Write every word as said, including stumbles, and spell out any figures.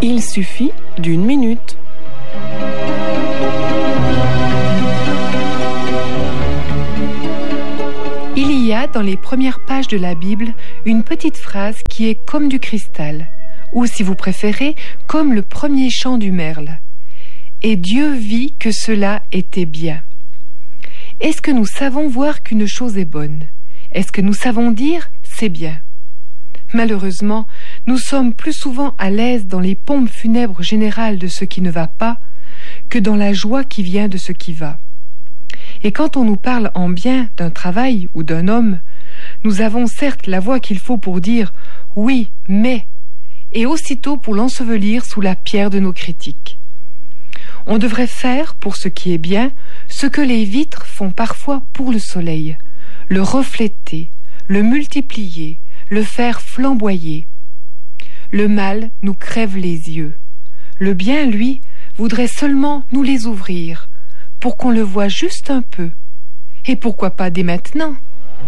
Il suffit d'une minute. Il y a dans les premières pages de la Bible une petite phrase qui est comme du cristal, ou si vous préférez, comme le premier chant du merle. Et Dieu vit que cela était bien. Est-ce que nous savons voir qu'une chose est bonne? Est-ce que nous savons dire c'est bien? Malheureusement, nous sommes plus souvent à l'aise dans les pompes funèbres générales de ce qui ne va pas que dans la joie qui vient de ce qui va. Et quand on nous parle en bien d'un travail ou d'un homme, nous avons certes la voix qu'il faut pour dire « oui, mais » et aussitôt pour l'ensevelir sous la pierre de nos critiques. On devrait faire, pour ce qui est bien, ce que les vitres font parfois pour le soleil, le refléter, le multiplier, le faire flamboyer. Le mal nous crève les yeux. Le bien, lui, voudrait seulement nous les ouvrir, pour qu'on le voie juste un peu. Et pourquoi pas dès maintenant ?